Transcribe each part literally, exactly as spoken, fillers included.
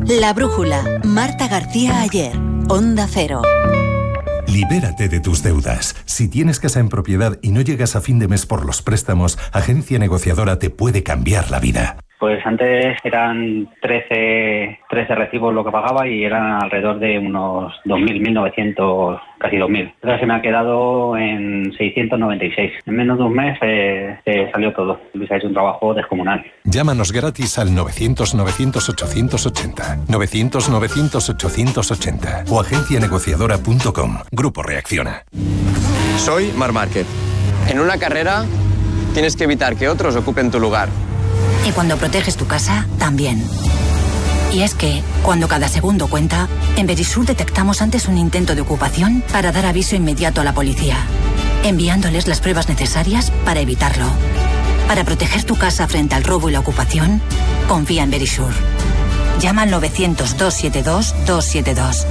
La Brújula, Marta García Ayer, Onda Cero. Libérate de tus deudas. Si tienes casa en propiedad y no llegas a fin de mes por los préstamos, Agencia Negociadora te puede cambiar la vida. Pues antes eran trece, trece recibos lo que pagaba y eran alrededor de unos dos mil, mil novecientos, casi dos mil. Ahora se me ha quedado en seiscientos noventa y seis. En menos de un mes eh, eh, salió todo. Luis ha hecho un trabajo descomunal. Llámanos gratis al novecientos, novecientos, ochocientos ochenta. novecientos, novecientos, ochocientos ochenta. O agencia negociadora punto com. Grupo Reacciona. Soy Marc Márquez. En una carrera tienes que evitar que otros ocupen tu lugar. Y cuando proteges tu casa, también. Y es que, cuando cada segundo cuenta, en Verisur detectamos antes un intento de ocupación para dar aviso inmediato a la policía, enviándoles las pruebas necesarias para evitarlo. Para proteger tu casa frente al robo y la ocupación, confía en Verisur. Llama al novecientos, doscientos setenta y dos, doscientos setenta y dos.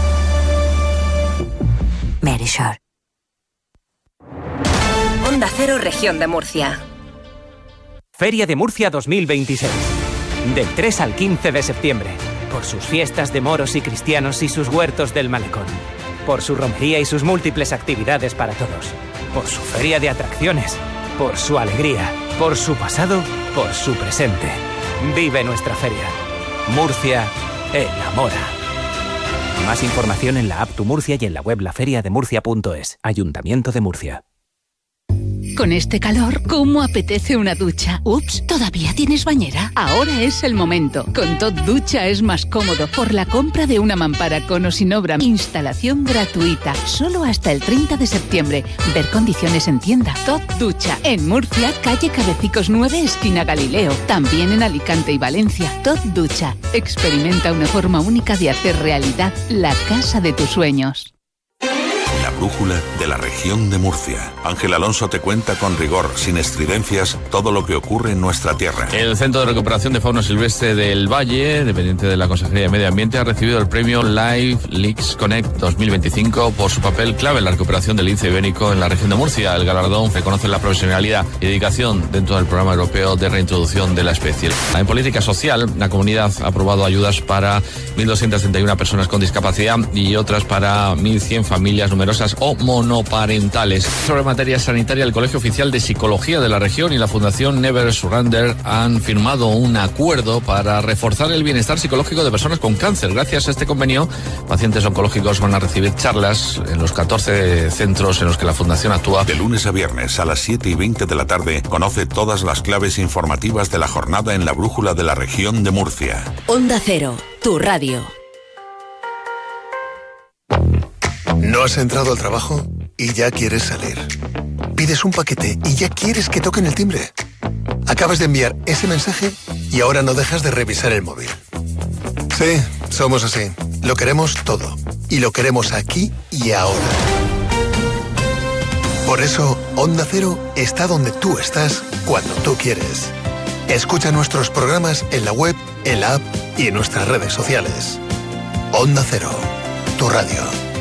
Verisur. Onda Cero, Región de Murcia. Feria de Murcia dos mil veintiséis. Del tres al quince de septiembre. Por sus fiestas de moros y cristianos y sus huertos del malecón. Por su romería y sus múltiples actividades para todos. Por su feria de atracciones. Por su alegría. Por su pasado. Por su presente. Vive nuestra feria. Murcia enamora. Más información en la app Tu Murcia y en la web la feria de murcia punto es. Ayuntamiento de Murcia. Con este calor, ¿cómo apetece una ducha? Ups, ¿todavía tienes bañera? Ahora es el momento. Con Tot Ducha es más cómodo por la compra de una mampara con o sin obra. Instalación gratuita, solo hasta el treinta de septiembre. Ver condiciones en tienda. Tot Ducha, en Murcia, calle Cabecicos nueve, esquina Galileo. También en Alicante y Valencia. Tot Ducha, experimenta una forma única de hacer realidad la casa de tus sueños. La brújula de la región de Murcia. Ángel Alonso te cuenta con rigor, sin estridencias, todo lo que ocurre en nuestra tierra. El Centro de Recuperación de Fauna Silvestre del Valle, dependiente de la Consejería de Medio Ambiente, ha recibido el premio Life Leaks Connect dos mil veinticinco por su papel clave en la recuperación del lince ibérico en la región de Murcia. El galardón reconoce la profesionalidad y dedicación dentro del programa europeo de reintroducción de la especie. En política social, la comunidad ha aprobado ayudas para mil doscientas treinta y una personas con discapacidad y otras para mil cien familias numerosas o monoparentales. Sobre materia sanitaria, el Colegio Oficial de Psicología de la región y la Fundación Never Surrender han firmado un acuerdo para reforzar el bienestar psicológico de personas con cáncer. Gracias a este convenio, pacientes oncológicos van a recibir charlas en los catorce centros en los que la Fundación actúa. De lunes a viernes a las siete y veinte de la tarde, conoce todas las claves informativas de la jornada en la brújula de la región de Murcia. Onda Cero, tu radio. ¿No has entrado al trabajo y ya quieres salir? ¿Pides un paquete y ya quieres que toquen el timbre? Acabas de enviar ese mensaje y ahora no dejas de revisar el móvil. Sí, somos así. Lo queremos todo. Y lo queremos aquí y ahora. Por eso, Onda Cero está donde tú estás cuando tú quieres. Escucha nuestros programas en la web, en la app y en nuestras redes sociales. Onda Cero, tu radio.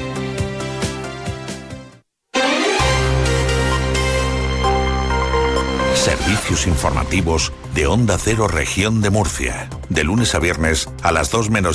Servicios informativos de Onda Cero Región de Murcia. De lunes a viernes a las dos menos